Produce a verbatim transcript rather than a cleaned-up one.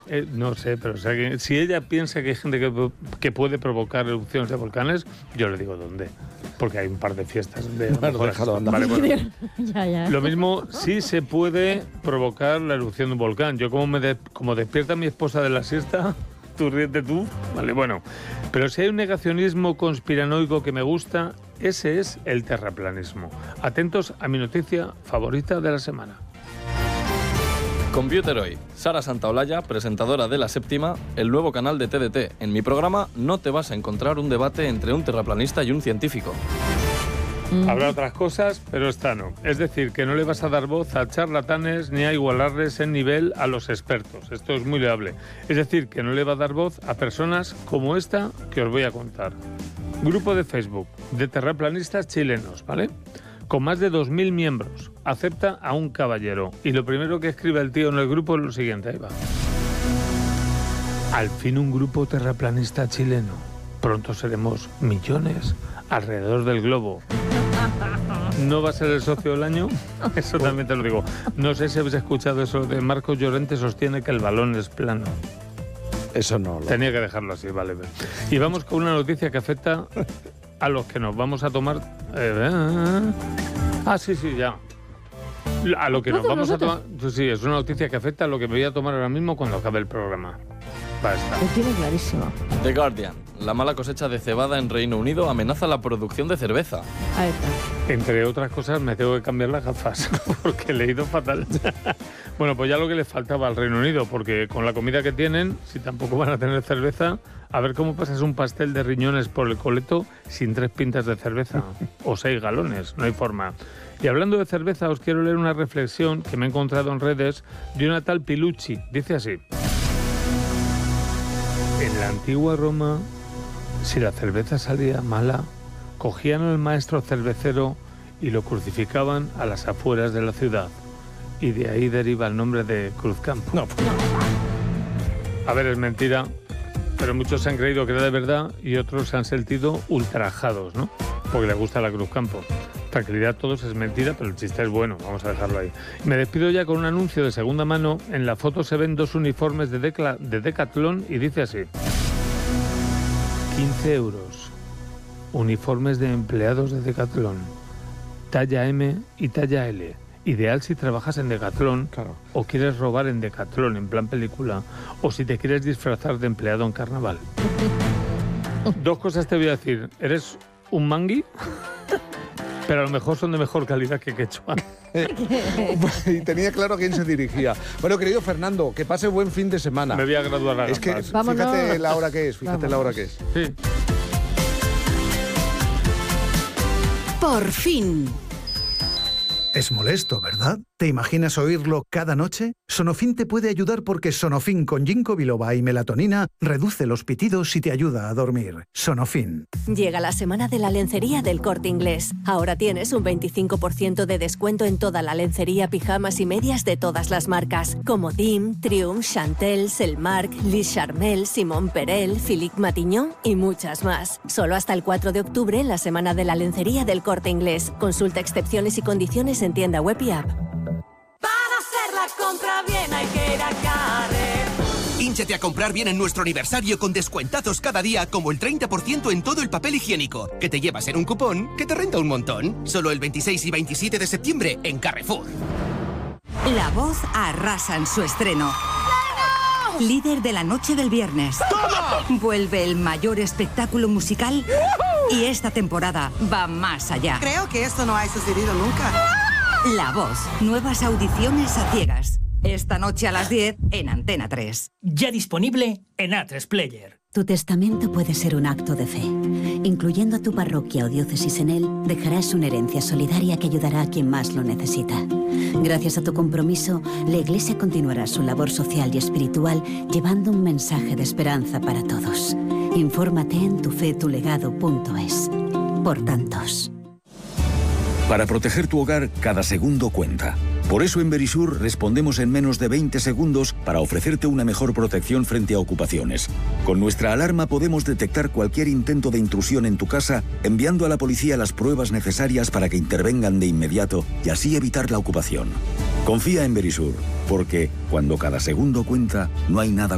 Eh, no sé, pero o sea, que si ella piensa que hay gente que, que puede provocar erupciones de volcanes, yo le digo dónde. Porque hay un par de fiestas de... Bueno, déjalo andar. Vale, bueno. ya, ya. Lo mismo, sí se puede provocar la erupción de un volcán. Yo como, me de, como despierta mi esposa de la siesta, tú ríete tú, vale, bueno. Pero si hay un negacionismo conspiranoico que me gusta, ese es el terraplanismo. Atentos a mi noticia favorita de la semana. Computer hoy, Sara Santaolalla, presentadora de La Séptima, el nuevo canal de T D T. En mi programa no te vas a encontrar un debate entre un terraplanista y un científico. Mm. Habrá otras cosas, pero esta no. Es decir, que no le vas a dar voz a charlatanes ni a igualarles en nivel a los expertos. Esto es muy loable. Es decir, que no le va a dar voz a personas como esta que os voy a contar. Grupo de Facebook de terraplanistas chilenos, ¿vale? Con más de dos mil miembros, acepta a un caballero. Y lo primero que escribe el tío en el grupo es lo siguiente, ahí va. Al fin un grupo terraplanista chileno. Pronto seremos millones alrededor del globo. ¿No va a ser el socio del año? Eso también te lo digo. No sé si habéis escuchado eso de Marcos Llorente sostiene que el balón es plano. Eso no. Lo... Tenía que dejarlo así, vale. Y vamos con una noticia que afecta a los que nos vamos a tomar... Eh, ah, sí, sí, ya. A lo que nos vamos a tomar... Sí, es una noticia que afecta a lo que me voy a tomar ahora mismo cuando acabe el programa. Va a estar. Lo tiene clarísimo. The Guardian. La mala cosecha de cebada en Reino Unido amenaza la producción de cerveza. Ahí está. Entre otras cosas, me tengo que cambiar las gafas porque he leído fatal. Bueno, pues ya lo que les faltaba al Reino Unido, porque con la comida que tienen, si tampoco van a tener cerveza, a ver cómo pasas un pastel de riñones por el coleto sin tres pintas de cerveza o seis galones, no hay forma. Y hablando de cerveza, os quiero leer una reflexión que me he encontrado en redes de una tal Pilucci. Dice así: en la antigua Roma, si la cerveza salía mala, cogían al maestro cervecero y lo crucificaban a las afueras de la ciudad. Y de ahí deriva el nombre de Cruzcampo. No. A ver, es mentira, pero muchos se han creído que era de verdad y otros se han sentido ultrajados, ¿no? Porque les gusta la Cruzcampo. Tranquilidad, todos es mentira, pero el chiste es bueno, vamos a dejarlo ahí. Me despido ya con un anuncio de segunda mano. En la foto se ven dos uniformes de, Decla, de Decathlon y dice así: quince euros. Uniformes de empleados de Decathlon. Talla M y talla L. Ideal si trabajas en Decathlon, claro, o quieres robar en Decathlon en plan película, o si te quieres disfrazar de empleado en carnaval. Dos cosas te voy a decir. ¿Eres un mangui? Pero a lo mejor son de mejor calidad que quechua. Y tenía claro a quién se dirigía. Bueno, querido Fernando, que pase buen fin de semana. Me voy a graduar a Es que gafas. Vámonos. fíjate la hora que es, fíjate Vámonos. la hora que es. Sí. Por fin. Es molesto, ¿verdad? ¿Te imaginas oírlo cada noche? Sonofin te puede ayudar porque Sonofin con ginkgo biloba y melatonina reduce los pitidos y te ayuda a dormir. Sonofin. Llega la semana de la lencería del Corte Inglés. Ahora tienes un veinticinco por ciento de descuento en toda la lencería, pijamas y medias de todas las marcas, como Dim, Triumph, Chantel, Selmark, Lis Charmel, Simon Perel, Philippe Matignon y muchas más. Solo hasta el cuatro de octubre en la semana de la lencería del Corte Inglés. Consulta excepciones y condiciones en tienda web y app. Compra bien, hay que ir a Carrer. Hínchate a comprar bien en nuestro aniversario con descuentazos cada día, como el treinta por ciento en todo el papel higiénico, que te llevas en un cupón que te renta un montón. Solo el veintiséis y veintisiete de septiembre en Carrefour. La Voz arrasa en su estreno. Líder de la noche del viernes. ¡Toma! Vuelve el mayor espectáculo musical y esta temporada va más allá. Creo que esto no ha sucedido nunca. La Voz. Nuevas audiciones a ciegas. Esta noche a las diez en Antena tres. Ya disponible en A tres Player. Tu testamento puede ser un acto de fe. Incluyendo a tu parroquia o diócesis en él, dejarás una herencia solidaria que ayudará a quien más lo necesita. Gracias a tu compromiso, la Iglesia continuará su labor social y espiritual llevando un mensaje de esperanza para todos. Infórmate en tufetulegado punto es. Por tantos. Para proteger tu hogar, cada segundo cuenta. Por eso en Verisur respondemos en menos de veinte segundos para ofrecerte una mejor protección frente a ocupaciones. Con nuestra alarma podemos detectar cualquier intento de intrusión en tu casa, enviando a la policía las pruebas necesarias para que intervengan de inmediato y así evitar la ocupación. Confía en Verisur, porque cuando cada segundo cuenta, no hay nada